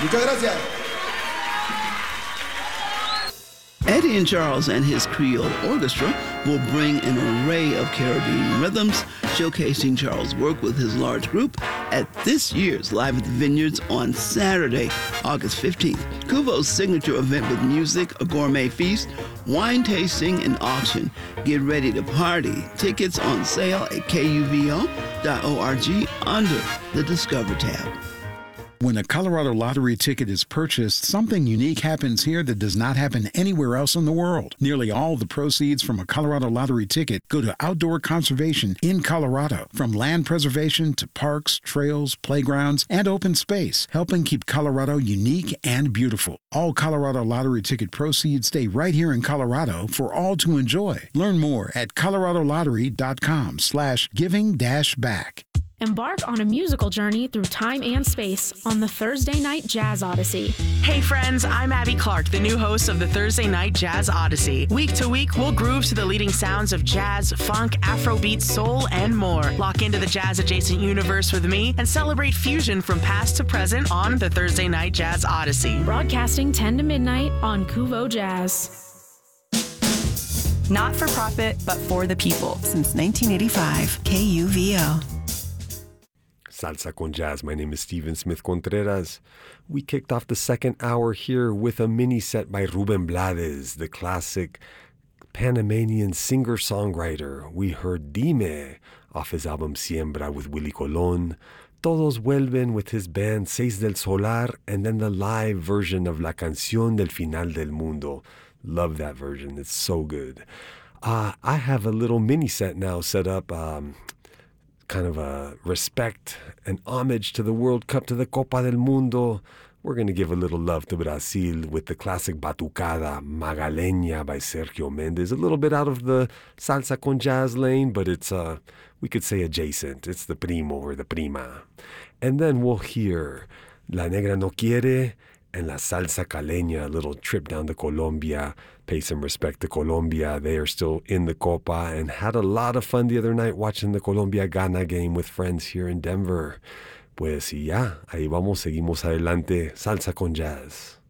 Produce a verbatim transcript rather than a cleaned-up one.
Muchas gracias. Eddie and Charles and his Creole Orchestra will bring an array of Caribbean rhythms, showcasing Charles' work with his large group at this year's Live at the Vineyards on Saturday, August fifteenth. Kuvo's signature event with music, a gourmet feast, wine tasting, and auction. Get ready to party. Tickets on sale at K U V O dot org under the Discover tab. When a Colorado Lottery ticket is purchased, something unique happens here that does not happen anywhere else in the world. Nearly all the proceeds from a Colorado Lottery ticket go to outdoor conservation in Colorado, from land preservation to parks, trails, playgrounds, and open space, helping keep Colorado unique and beautiful. All Colorado Lottery ticket proceeds stay right here in Colorado for all to enjoy. Learn more at coloradolottery.com slash giving dash back. Embark on a musical journey through time and space on the Thursday Night Jazz Odyssey. Hey friends, I'm Abby Clark, the new host of the Thursday Night Jazz Odyssey. Week to week, we'll groove to the leading sounds of jazz, funk, Afrobeat, soul, and more. Lock into the jazz-adjacent universe with me and celebrate fusion from past to present on the Thursday Night Jazz Odyssey. Broadcasting ten to midnight on Kuvo Jazz. Not for profit, but for the people. Since nineteen eighty-five, K U V O. Salsa con Jazz. My name is Steven Smith Contreras. We kicked off the second hour here with a mini set by Ruben Blades, the classic Panamanian singer-songwriter. We heard Dime off his album Siembra with Willie Colon, Todos Vuelven with his band Seis del Solar, and then the live version of La Canción del Final del Mundo. Love that version. It's so good. Uh, I have a little mini set now set up. Um, kind of a respect and homage to the World Cup, to the Copa del Mundo. We're going to give a little love to Brazil with the classic Batucada Magaleña by Sergio Mendes. A little bit out of the salsa con jazz lane, but it's, uh, we could say adjacent. It's the primo or the prima. And then we'll hear La Negra No Quiere and La Salsa Caleña, a little trip down to Colombia. Pay some respect to Colombia. They are still in the Copa and had a lot of fun the other night watching the Colombia-Ghana game with friends here in Denver. Pues y ya, ahí vamos, seguimos adelante. Salsa con Jazz.